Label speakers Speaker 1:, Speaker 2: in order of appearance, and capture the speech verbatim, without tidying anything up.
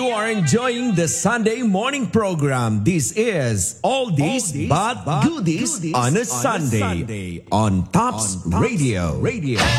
Speaker 1: are enjoying the Sunday morning program. This is Oldies but Goodies on a Sunday on Tops Radio. Radio.